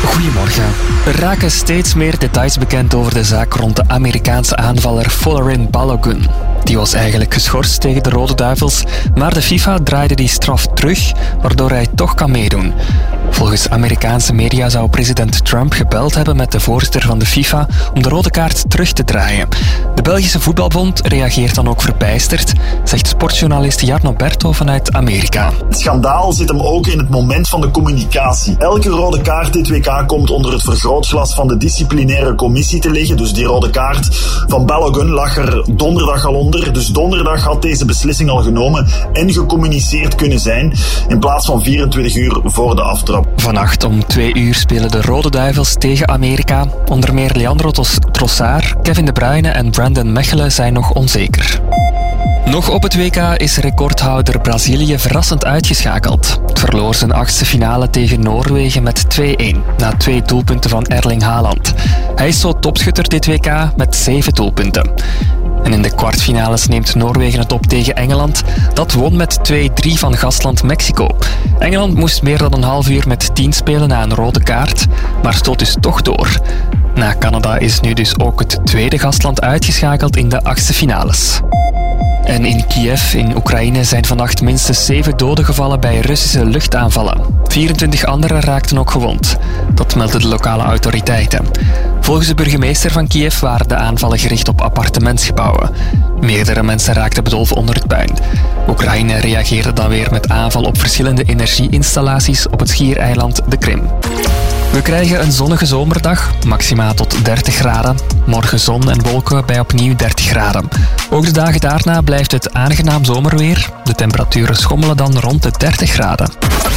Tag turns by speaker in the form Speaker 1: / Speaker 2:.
Speaker 1: Goedemorgen. Er raken steeds meer details bekend over de zaak rond de Amerikaanse aanvaller Folarin Balogun. Die was eigenlijk geschorst tegen de Rode Duivels, maar de FIFA draaide die straf terug, waardoor hij toch kan meedoen. Volgens Amerikaanse media zou president Trump gebeld hebben met de voorzitter van de FIFA om de rode kaart terug te draaien. De Belgische Voetbalbond reageert dan ook verbijsterd, zegt sportjournalist Jarno Berto vanuit Amerika.
Speaker 2: Het schandaal zit hem ook in het moment van de communicatie. Elke rode kaart dit WK komt onder het vergrootglas van de disciplinaire commissie te liggen. Dus die rode kaart van Balogun lag er donderdag al onder. Dus donderdag had deze beslissing al genomen en gecommuniceerd kunnen zijn, in plaats van 24 uur voor de aftrap.
Speaker 1: Vannacht om 2 uur spelen de Rode Duivels tegen Amerika. Onder meer Leandro Trossard, Kevin De Bruyne en Brandon Mechelen zijn nog onzeker. Nog op het WK is recordhouder Brazilië verrassend uitgeschakeld. Het verloor zijn 8e finale tegen Noorwegen met 2-1, na 2 doelpunten van Erling Haaland. Hij is zo topschutter dit WK met 7 doelpunten. En in de kwartfinales neemt Noorwegen het op tegen Engeland. Dat won met 2-3 van gastland Mexico. Engeland moest meer dan een half uur met 10 spelen na een rode kaart, maar stoot dus toch door. Na Canada is nu dus ook het tweede gastland uitgeschakeld in de 8e finales. En in Kiev, in Oekraïne, zijn vannacht minstens 7 doden gevallen bij Russische luchtaanvallen. 24 anderen raakten ook gewond. Dat melden de lokale autoriteiten. Volgens de burgemeester van Kiev waren de aanvallen gericht op appartementsgebouwen. Meerdere mensen raakten bedolven onder het puin. Oekraïne reageerde dan weer met aanval op verschillende energieinstallaties op het schiereiland de Krim. We krijgen een zonnige zomerdag, maxima tot 30 graden. Morgen zon en wolken bij opnieuw 30 graden. Ook de dagen daarna blijft het aangenaam zomerweer. De temperaturen schommelen dan rond de 30 graden.